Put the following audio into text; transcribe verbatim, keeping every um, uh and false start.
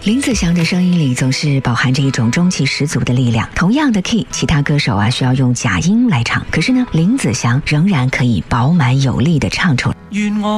林子祥的声音里总是饱含着一种中气十足的力量。同样的 key， 其他歌手啊需要用假音来唱，可是呢，林子祥仍然可以饱满有力地唱出来。 愿我